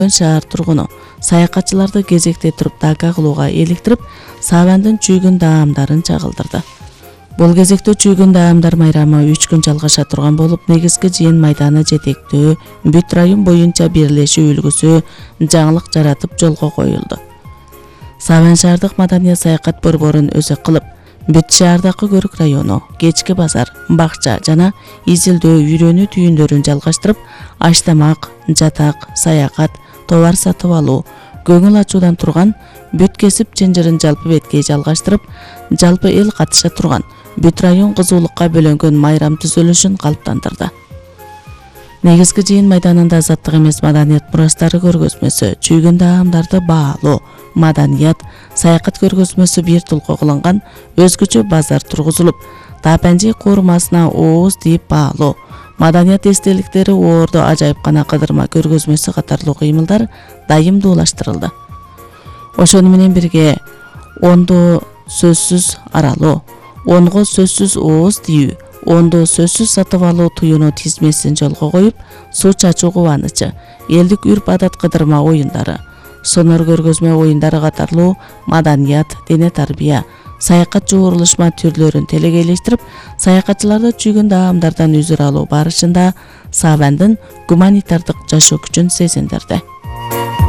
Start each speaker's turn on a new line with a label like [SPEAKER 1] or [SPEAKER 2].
[SPEAKER 1] шаар тургуну саякатчыларды кезекте туруп дака кылууга эликтирип, Сабандын чүйгүн даамдарын чагылдырды. Бул кезекте чүйгүн даамдар майрамы 3 күн жалгаша турган болуп, негизги жыйын майданы жетектөө бүт район боюнча бирлешүү үлгүсү жаңылык жаратып жолго коюлду. Сабан шаардык маданият саякат борборун өзөк кылып, бүт шаардагы көрүк району, кечки базар, бакча жана изилдөө үйрөнүү түйүндөрүн жалгаштырып, аштамак, жатак, саякат, товар сатып алуу, көңүл ачуудан турган бүт кесип чынжырын жалпы бетке жалгаштырып, жалпы эл катыша турган бүт район кызуулукка бөлөнгөн майрам түзүлүшүн калыптандырды. Негизги жыйын майданында азаттык эмес маданият мурастары көргөзмөсү, чүйгүн даамдарды баалоо, маданият, саякат көргөзмөсү бир толко кылынган өзгөчө базар тургузулуп, Тапанжи куурмасына ооз тийип баалоо, маданият эстеликтери Оордо ажайыпкана кыдырма көргөзмөсү катарлуу кыймылдар дайымдуулаштырылды. Ошону менен бирге ондо сөзсүз аралоо, онго сөзсүз ооз тийүү, ондо сөзсүз сатып алуу туюну тизмесин жолго коюп, суу чачуу кубанычы, элдик үрп адат кыдырма оюндары, сонор көргөзмө оюндары катарлуу маданият, дене тарбия, саякат жуурулушма түрлөрүн телекейлештирип, саякатчыларды чүйгүн даамдардан үзүр алуу барышында Сабандын гуманитардык жашоо күчүн сезиндирди.